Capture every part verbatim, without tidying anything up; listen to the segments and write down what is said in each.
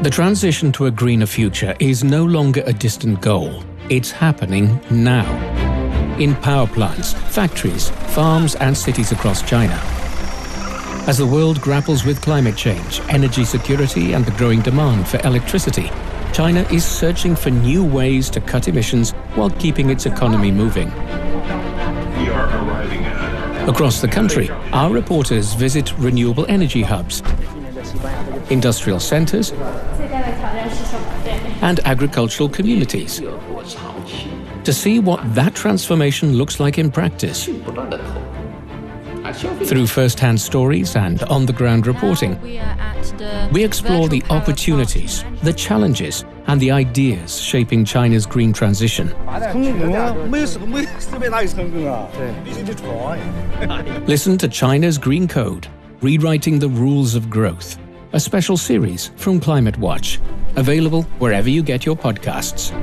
The transition to a greener future is no longer a distant goal. It's happening now. In power plants, factories, farms and cities across China. As the world grapples with climate change, energy security and the growing demand for electricity, China is searching for new ways to cut emissions while keeping its economy moving. Across the country, our reporters visit renewable energy hubs, industrial centers, and agricultural communities to see what that transformation looks like in practice. Through first-hand stories and on-the-ground reporting, we explore the opportunities, the challenges, and the ideas shaping China's green transition. Listen to China's Green Code, Rewriting the Rules of Growth, a special series from Climate Watch, available wherever you get your podcasts.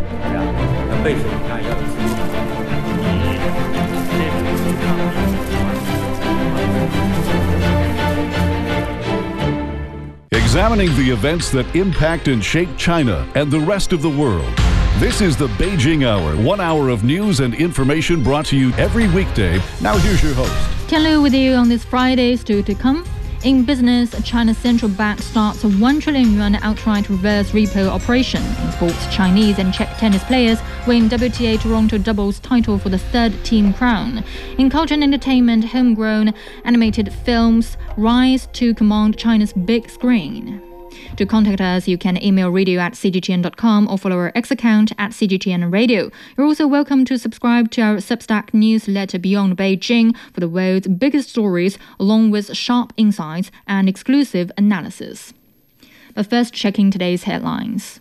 Examining the events that impact and shape China and the rest of the world. This is the Beijing Hour, one hour of news and information brought to you every weekday. Now here's your host. Tian Lu with you on this Friday. Still to come. In business, China's central bank starts a one trillion yuan outright reverse repo operation. In sports, Chinese and Czech tennis players win W T A Toronto doubles title for the third team crown. In culture and entertainment, homegrown animated films rise to command China's big screen. To contact us, you can email radio at c g t n dot com or follow our X account at c g t n radio. You're also welcome to subscribe to our Substack newsletter Beyond Beijing for the world's biggest stories, along with sharp insights and exclusive analysis. But first, checking today's headlines.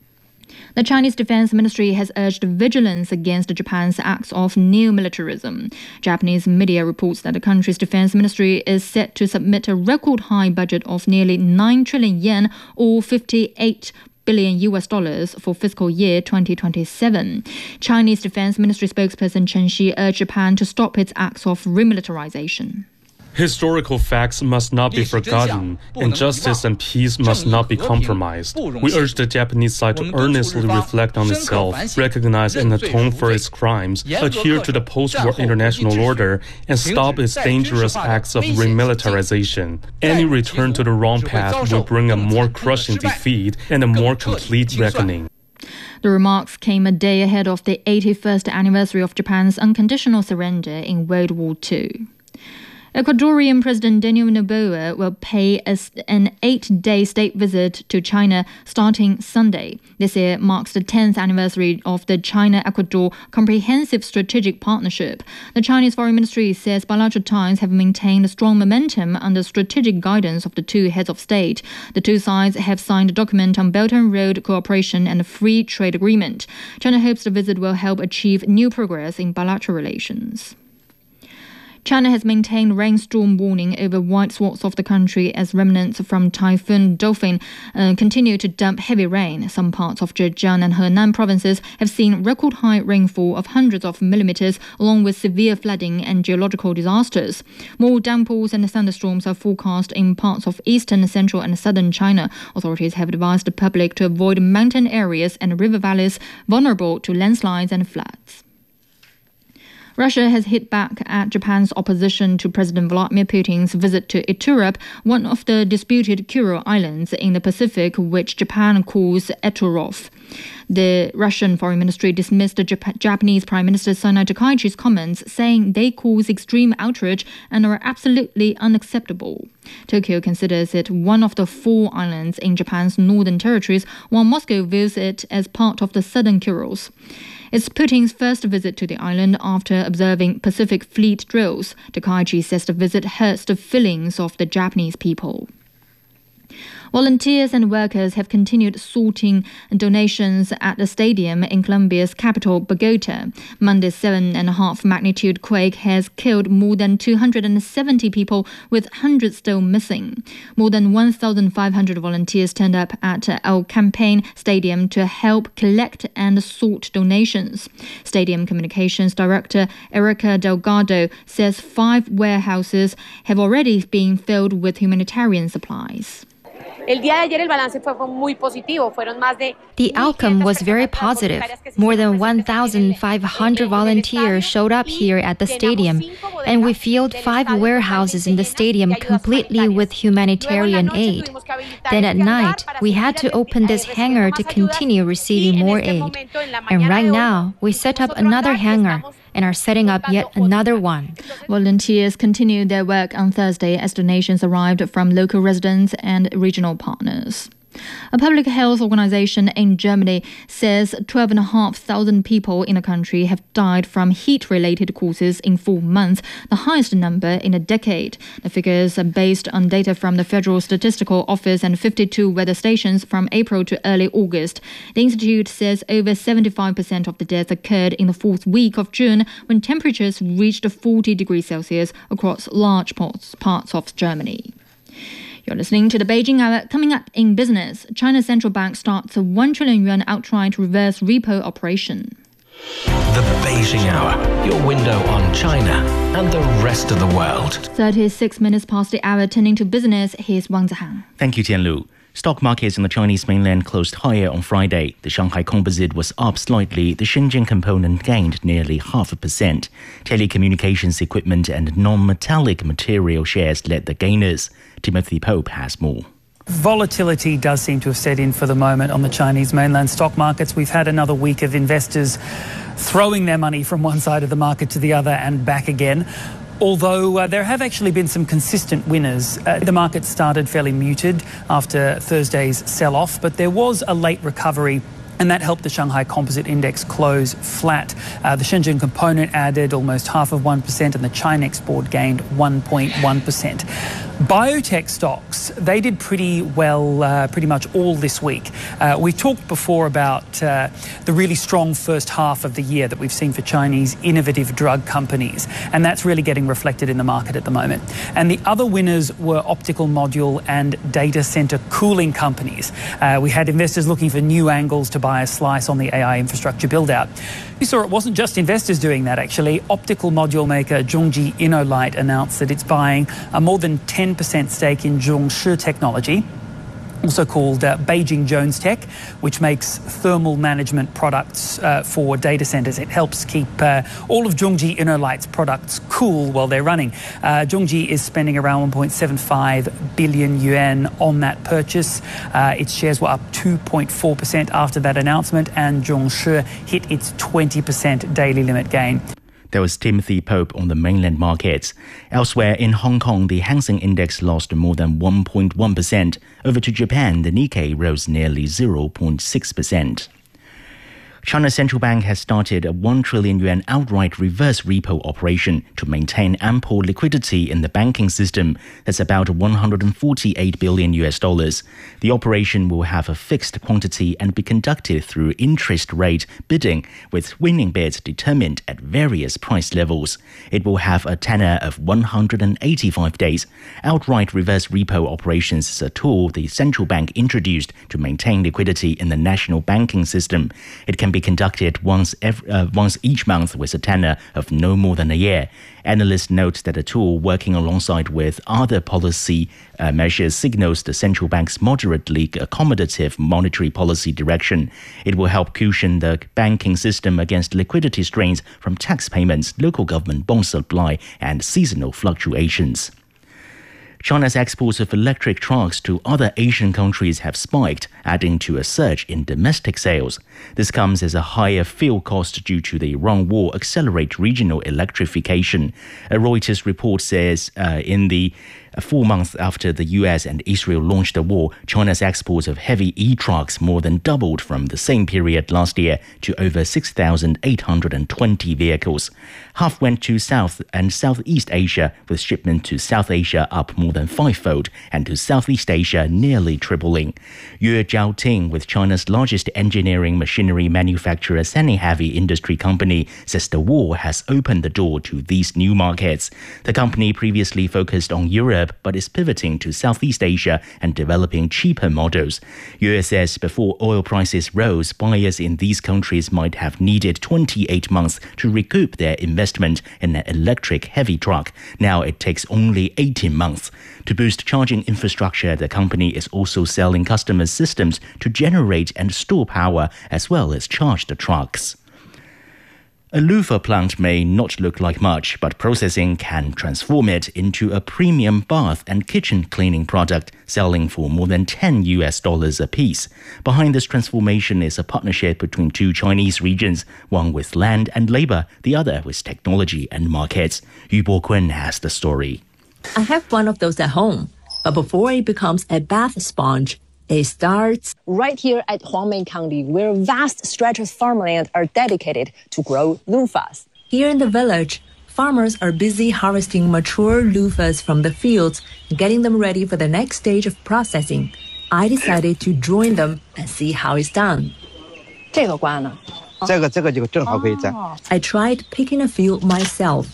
The Chinese Defense Ministry has urged vigilance against Japan's acts of neo-militarism. Japanese media reports that the country's defense ministry is set to submit a record-high budget of nearly nine trillion yen or fifty-eight billion U S dollars for fiscal year twenty twenty-seven. Chinese Defense Ministry spokesperson Chen Xi urged Japan to stop its acts of remilitarization. Historical facts must not be forgotten, and justice and peace must not be compromised. We urge the Japanese side to earnestly reflect on itself, recognize and atone for its crimes, adhere to the post-war international order, and stop its dangerous acts of remilitarization. Any return to the wrong path will bring a more crushing defeat and a more complete reckoning. The remarks came a day ahead of the eighty-first anniversary of Japan's unconditional surrender in World War Two. Ecuadorian President Daniel Noboa will pay a, an eight-day state visit to China starting Sunday. This year marks the tenth anniversary of the China-Ecuador Comprehensive Strategic Partnership. The Chinese Foreign Ministry says bilateral ties have maintained a strong momentum under strategic guidance of the two heads of state. The two sides have signed a document on Belt and Road cooperation and a free trade agreement. China hopes the visit will help achieve new progress in bilateral relations. China has maintained rainstorm warning over wide swaths of the country as remnants from Typhoon Dolphin uh, continue to dump heavy rain. Some parts of Zhejiang and Henan provinces have seen record-high rainfall of hundreds of millimeters, along with severe flooding and geological disasters. More downpours and thunderstorms are forecast in parts of eastern, central and southern China. Authorities have advised the public to avoid mountain areas and river valleys vulnerable to landslides and floods. Russia has hit back at Japan's opposition to President Vladimir Putin's visit to Iturup, one of the disputed Kuril Islands in the Pacific, which Japan calls Eturov. The Russian Foreign Ministry dismissed the Jap- Japanese Prime Minister Sanai Takaichi's comments, saying they cause extreme outrage and are absolutely unacceptable. Tokyo considers it one of the four islands in Japan's northern territories, while Moscow views it as part of the southern Kurils. It's Putin's first visit to the island after observing Pacific Fleet drills. Takaichi says the visit hurts the feelings of the Japanese people. Volunteers and workers have continued sorting donations at the stadium in Colombia's capital, Bogota. Monday's seven and a half magnitude quake has killed more than two hundred seventy people, with hundreds still missing. More than one thousand five hundred volunteers turned up at El Campín Stadium to help collect and sort donations. Stadium Communications Director Erica Delgado says five warehouses have already been filled with humanitarian supplies. The outcome was very positive. More than one thousand five hundred volunteers showed up here at the stadium, and we filled five warehouses in the stadium completely with humanitarian aid. Then at night, we had to open this hangar to continue receiving more aid. And right now, we set up another hangar and are setting up yet another one. Volunteers continued their work on Thursday as donations arrived from local residents and regional partners. A public health organization in Germany says twelve thousand five hundred people in the country have died from heat-related causes in four months, the highest number in a decade. The figures are based on data from the Federal Statistical Office and fifty-two weather stations from April to early August. The institute says over seventy-five percent of the deaths occurred in the fourth week of June, when temperatures reached forty degrees Celsius across large parts, parts of Germany. You're listening to the Beijing Hour. Coming up in business, China's central bank starts a one trillion yuan outright reverse repo operation. The Beijing Hour, your window on China and the rest of the world. thirty-six minutes past the hour, turning to business, here's Wang Zihang. Thank you, Tianlu. Stock markets in the Chinese mainland closed higher on Friday. The Shanghai Composite was up slightly. The Shenzhen Component gained nearly half a percent. Telecommunications equipment and non-metallic material shares led the gainers. Timothy Pope has more. Volatility does seem to have set in for the moment on the Chinese mainland stock markets. We've had another week of investors throwing their money from one side of the market to the other and back again. Although uh, there have actually been some consistent winners. Uh, the market started fairly muted after Thursday's sell-off, but there was a late recovery, and that helped the Shanghai Composite Index close flat. Uh, the Shenzhen Component added almost half of one percent, and the China Export gained one point one percent. Biotech stocks, they did pretty well uh, pretty much all this week. Uh, we talked before about uh, the really strong first half of the year that we've seen for Chinese innovative drug companies, and that's really getting reflected in the market at the moment. And the other winners were optical module and data center cooling companies. Uh, we had investors looking for new angles to buy a slice on the A I infrastructure build-out. We saw it wasn't just investors doing that, actually. Optical module maker Zhongji InnoLight announced that it's buying a more than ten percent stake in Zhongshi Technology, also called uh, Beijing Jones Tech, which makes thermal management products uh, for data centers. It helps keep uh, all of Zhongji InnoLight's products cool while they're running. Uh, Zhongji is spending around one point seven five billion yuan on that purchase. Uh, its shares were up two point four percent after that announcement, and Zhongshi hit its twenty percent daily limit gain. There was Timothy Pope on the mainland markets. Elsewhere in Hong Kong, the Hang Seng Index lost more than one point one percent. Over to Japan, the Nikkei rose nearly zero point six percent. China's central bank has started a one trillion yuan outright reverse repo operation to maintain ample liquidity in the banking system. That's about one hundred forty-eight billion U S dollars. The operation will have a fixed quantity and be conducted through interest rate bidding, with winning bids determined at various price levels. It will have a tenor of one hundred eighty-five days. Outright reverse repo operations is a tool the central bank introduced to maintain liquidity in the national banking system. It can be conducted once every, uh, once each month with a tenor of no more than a year. Analysts note that the tool, working alongside with other policy uh, measures, signals the central bank's moderately accommodative monetary policy direction. It will help cushion the banking system against liquidity strains from tax payments, local government bond supply, and seasonal fluctuations. China's exports of electric trucks to other Asian countries have spiked, adding to a surge in domestic sales. This comes as a higher fuel cost due to the Iran war accelerate regional electrification. A Reuters report says uh, in the Four months after the U S and Israel launched the war, China's exports of heavy e-trucks more than doubled from the same period last year to over six thousand eight hundred twenty vehicles. Half went to South and Southeast Asia, with shipment to South Asia up more than fivefold and to Southeast Asia nearly tripling. Yue Zhaoting, with China's largest engineering machinery manufacturer Sany Heavy Industry Company, says the war has opened the door to these new markets. The company previously focused on Europe Europe, but is pivoting to Southeast Asia and developing cheaper models. Yue says before oil prices rose, buyers in these countries might have needed twenty-eight months to recoup their investment in an electric heavy truck. Now it takes only eighteen months. To boost charging infrastructure, the company is also selling customers systems to generate and store power as well as charge the trucks. A loofah plant may not look like much, but processing can transform it into a premium bath and kitchen cleaning product, selling for more than ten U S dollars a piece. Behind this transformation is a partnership between two Chinese regions, one with land and labor, the other with technology and markets. Yu Bo-kun has the story. I have one of those at home, but before it becomes a bath sponge, it starts right here at Huangmei County, where vast stretches of farmland are dedicated to grow loofahs. Here in the village, farmers are busy harvesting mature loofahs from the fields, getting them ready for the next stage of processing. I decided to join them and see how it's done. I tried picking a few myself.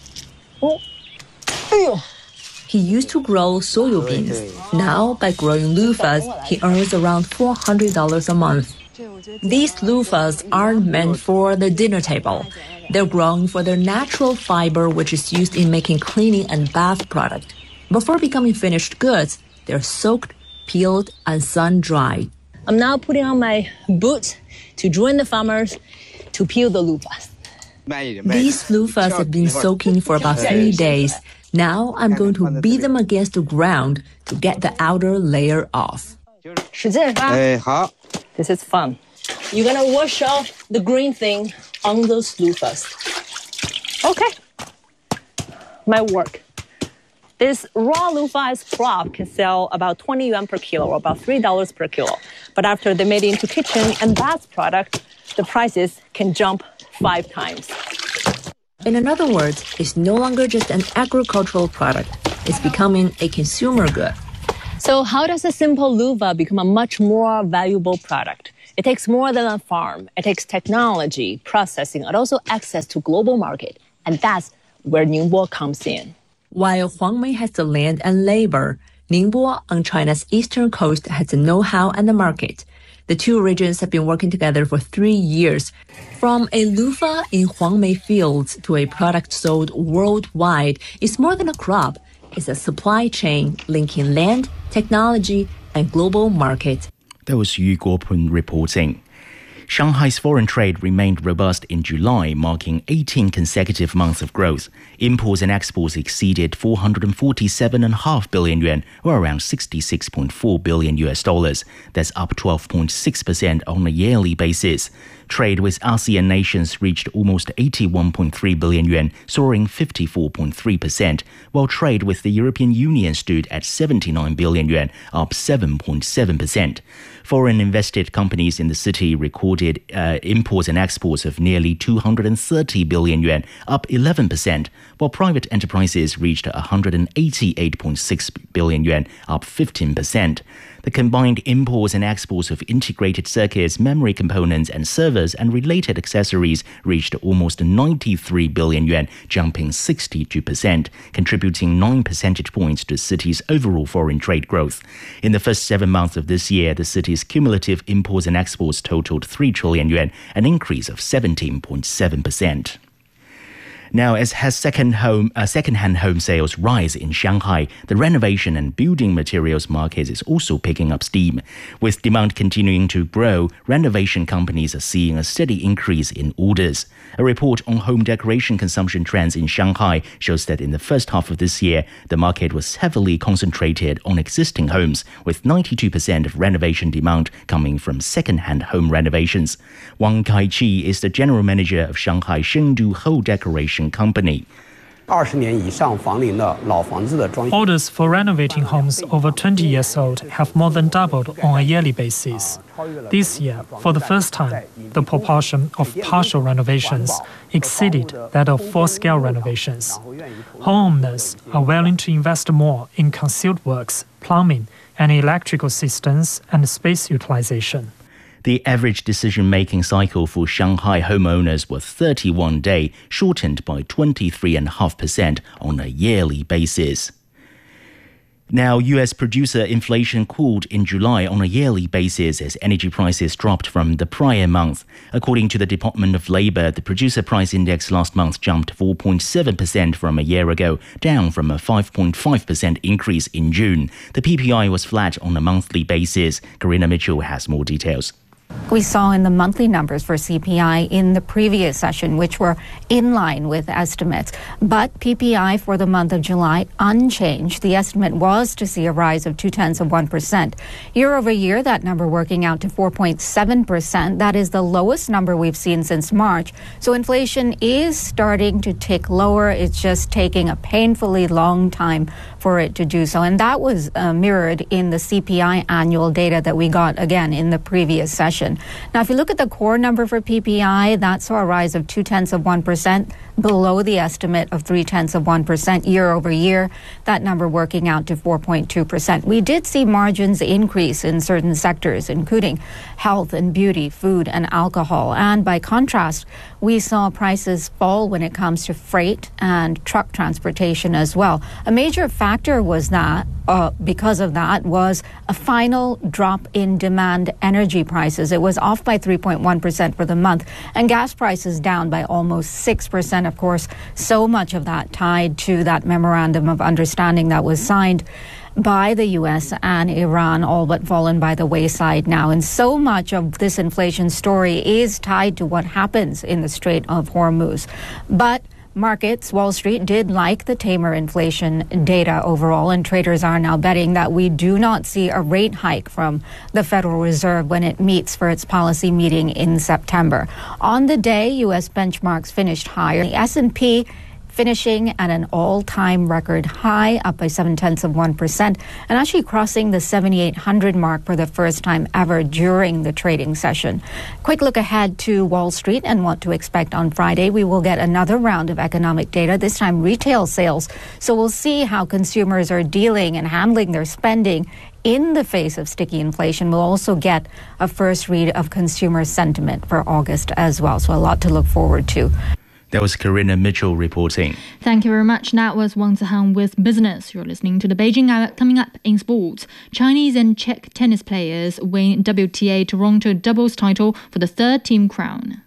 He used to grow soybeans. Now, by growing loofahs, he earns around four hundred dollars a month. These loofahs aren't meant for the dinner table. They're grown for their natural fiber, which is used in making cleaning and bath product. Before becoming finished goods, they're soaked, peeled, and sun-dried. I'm now putting on my boots to join the farmers to peel the loofahs. These loofahs have been soaking for about three days. Now I'm going to beat them against the ground to get the outer layer off. This is fun. You're going to wash off the green thing on those loofahs. Okay. My work. This raw loofahs crop can sell about twenty yuan per kilo, or about three dollars per kilo. But after they made it into kitchen and bath product, the prices can jump five times. In other words, it's no longer just an agricultural product. It's becoming a consumer good. So how does a simple loofah become a much more valuable product? It takes more than a farm. It takes technology, processing, and also access to global market. And that's where Ningbo comes in. While Huangmei has the land and labor, Ningbo on China's eastern coast has the know-how and the market. The two regions have been working together for three years. From a loofah in Huangmei fields to a product sold worldwide, it's more than a crop. It's a supply chain linking land, technology, and global market. That was Yu Guopun reporting. Shanghai's foreign trade remained robust in July, marking eighteen consecutive months of growth. Imports and exports exceeded four hundred forty-seven point five billion yuan, or around sixty-six point four billion U S dollars. That's up twelve point six percent on a yearly basis. Trade with ASEAN nations reached almost eighty-one point three billion yuan, soaring fifty-four point three percent, while trade with the European Union stood at seventy-nine billion yuan, up seven point seven percent. Foreign invested companies in the city recorded uh, imports and exports of nearly two hundred thirty billion yuan, up eleven percent, while private enterprises reached one hundred eighty-eight point six billion yuan, up fifteen percent. The combined imports and exports of integrated circuits, memory components, and servers and related accessories reached almost ninety-three billion yuan, jumping sixty-two percent, contributing nine percentage points to the city's overall foreign trade growth. In the first seven months of this year, the city's cumulative imports and exports totaled three trillion yuan, an increase of seventeen point seven percent. Now, as has second home, uh, second-hand home sales rise in Shanghai, the renovation and building materials market is also picking up steam. With demand continuing to grow, renovation companies are seeing a steady increase in orders. A report on home decoration consumption trends in Shanghai shows that in the first half of this year, the market was heavily concentrated on existing homes, with ninety-two percent of renovation demand coming from second-hand home renovations. Wang Kaiqi is the general manager of Shanghai Shengdu Home Decoration Company. Orders for renovating homes over twenty years old have more than doubled on a yearly basis. This year, for the first time, the proportion of partial renovations exceeded that of full-scale renovations. Homeowners are willing to invest more in concealed works, plumbing, and electrical systems and space utilization. The average decision-making cycle for Shanghai homeowners was thirty-one days, shortened by twenty-three point five percent on a yearly basis. Now, U S producer inflation cooled in July on a yearly basis as energy prices dropped from the prior month. According to the Department of Labor, the producer price index last month jumped four point seven percent from a year ago, down from a five point five percent increase in June. The P P I was flat on a monthly basis. Karina Mitchell has more details. We saw in the monthly numbers for C P I in the previous session, which were in line with estimates. But P P I for the month of July unchanged. The estimate was to see a rise of two-tenths of one percent. Year over year, that number working out to four point seven percent. That is the lowest number we've seen since March. So inflation is starting to tick lower. It's just taking a painfully long time for it to do so. And that was uh, mirrored in the C P I annual data that we got again in the previous session. Now, if you look at the core number for P P I, that saw a rise of two-tenths of one percent, below the estimate of three-tenths of one percent year over year, that number working out to four point two percent. We did see margins increase in certain sectors, including health and beauty, food and alcohol. And by contrast, we saw prices fall when it comes to freight and truck transportation as well. A major factor was that, uh, because of that, was a final drop in demand energy prices. It was off by three point one percent for the month, and gas prices down by almost six percent. Of course, so much of that tied to that memorandum of understanding that was signed by the U S and Iran, all but fallen by the wayside now. And so much of this inflation story is tied to what happens in the Strait of Hormuz. But markets, Wall Street, did like the tamer inflation data overall, and traders are now betting that we do not see a rate hike from the Federal Reserve when it meets for its policy meeting in September. On the day, U S benchmarks finished higher. The S and P finishing at an all-time record high, up by seven-tenths of one percent, and actually crossing the seventy-eight hundred mark for the first time ever during the trading session. Quick look ahead to Wall Street and what to expect on Friday. We will get another round of economic data, this time retail sales. So we'll see how consumers are dealing and handling their spending in the face of sticky inflation. We'll also get a first read of consumer sentiment for August as well. So a lot to look forward to. That was Karina Mitchell reporting. Thank you very much. That was Wang Zihang with Business. You're listening to the Beijing Hour. Coming up in sports, Chinese and Czech tennis players win W T A Toronto doubles title for the third team crown.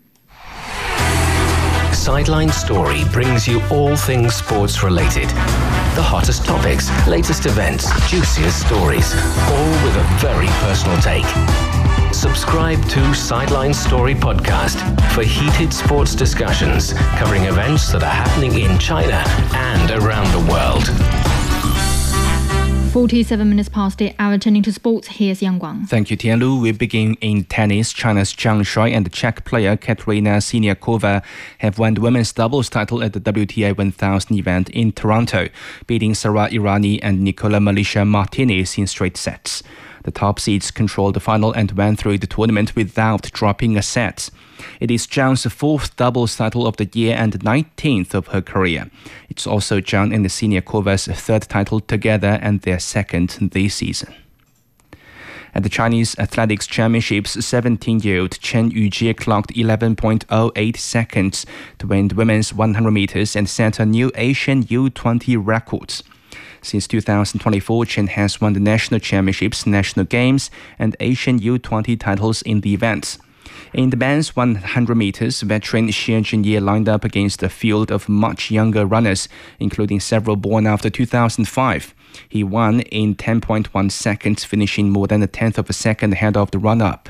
Sideline Story brings you all things sports related. The hottest topics, latest events, juiciest stories, all with a very personal take. Subscribe to Sideline Story Podcast for heated sports discussions covering events that are happening in China and around the world. forty-seven minutes past the hour, turning to sports. Here's Yang Guang. Thank you, Tianlu. We begin in tennis. China's Zhang Shuai and the Czech player Katerina Siniakova have won the women's doubles title at the W T A one thousand event in Toronto, beating Sara Irani and Nicola Milicia Martinez in straight sets. The top seeds controlled the final and went through the tournament without dropping a set. It is Zhang's fourth doubles title of the year and nineteenth of her career. It's also Zhang and Siniakova's third title together and their second this season. At the Chinese Athletics Championships, seventeen-year-old Chen Yujie clocked eleven point oh eight seconds to win the women's one hundred meters and set a new Asian U twenty record. Since two thousand twenty-four, Chen has won the national championships, national games, and Asian U twenty titles in the events. In the men's one hundred meters, veteran Xie Zhenye lined up against a field of much younger runners, including several born after two thousand five. He won in ten point one seconds, finishing more than a tenth of a second ahead of the run-up.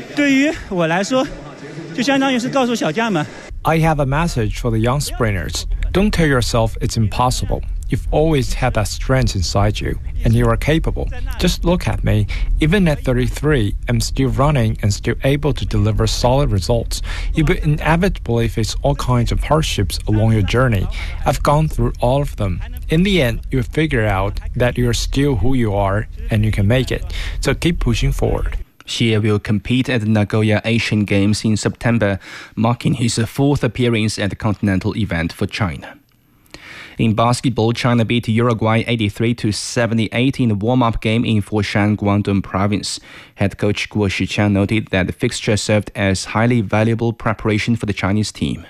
I have a message for the young sprinters. Don't tell yourself it's impossible. You've always had that strength inside you, and you are capable. Just look at me. Even at thirty-three, I'm still running and still able to deliver solid results. You will inevitably face all kinds of hardships along your journey. I've gone through all of them. In the end, you'll figure out that you're still who you are, and you can make it. So keep pushing forward. Xie will compete at the Nagoya Asian Games in September, marking his fourth appearance at the continental event for China. In basketball, China beat Uruguay eighty-three to seventy-eight in a warm-up game in Foshan, Guangdong Province. Head coach Guo Shiqiang noted that the fixture served as highly valuable preparation for the Chinese team.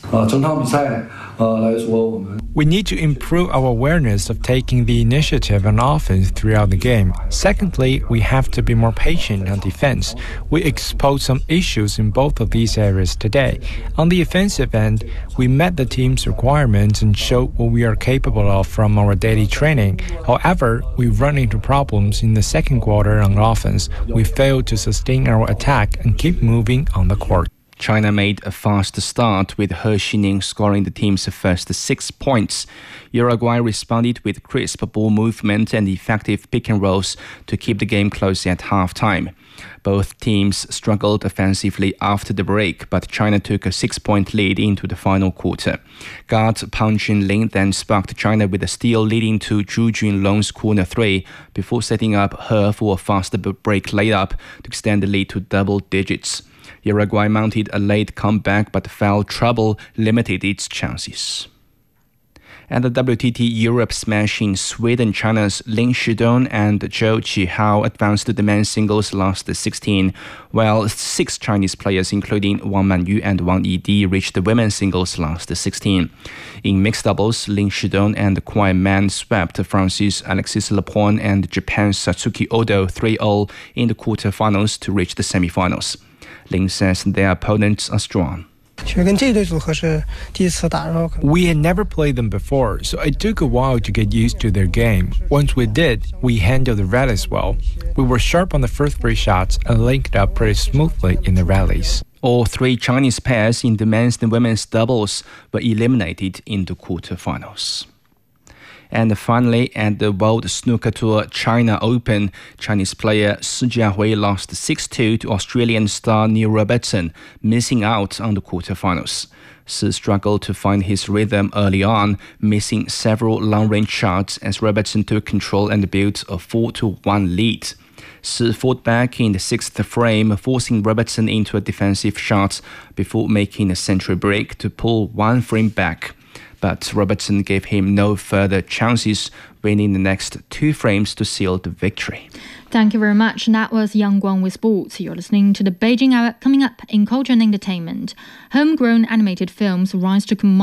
We need to improve our awareness of taking the initiative on offense throughout the game. Secondly, we have to be more patient on defense. We exposed some issues in both of these areas today. On the offensive end, we met the team's requirements and showed what we are capable of from our daily training. However, we run into problems in the second quarter on offense. We failed to sustain our attack and keep moving on the court. China made a fast start with He Xining scoring the team's first six points. Uruguay responded with crisp ball movement and effective pick and rolls to keep the game close at halftime. Both teams struggled offensively after the break, but China took a six-point lead into the final quarter. Guard Pan Junlin then sparked China with a steal leading to Zhu Junlong's corner three before setting up He for a fast break layup to extend the lead to double digits. Uruguay mounted a late comeback, but foul trouble limited its chances. At the W T T Europe Smash in Sweden, China's Lin Shidong and Zhou Qihao advanced to the men's singles last sixteen, while six Chinese players, including Wang Manyu and Wang Yidi, reached the women's singles last sixteen. In mixed doubles, Lin Shidong and Kwai Man swept France's Alexis Lepoin and Japan's Satsuki Odo three all in the quarterfinals to reach the semifinals. Lin says their opponents are strong. We had never played them before, so it took a while to get used to their game. Once we did, we handled the rallies well. We were sharp on the first three shots and linked up pretty smoothly in the rallies. All three Chinese pairs in the men's and women's doubles were eliminated in the quarterfinals. And finally, at the World Snooker Tour China Open, Chinese player Si Jiahui lost six two to Australian star Neil Robertson, missing out on the quarterfinals. Si struggled to find his rhythm early on, missing several long-range shots as Robertson took control and built a four to one lead. Si fought back in the sixth frame, forcing Robertson into a defensive shot before making a century break to pull one frame back. But Robertson gave him no further chances, winning the next two frames to seal the victory. Thank you very much. That was Yang Guang with sports. You're listening to the Beijing Hour. Coming up in culture and entertainment, homegrown animated films rise to command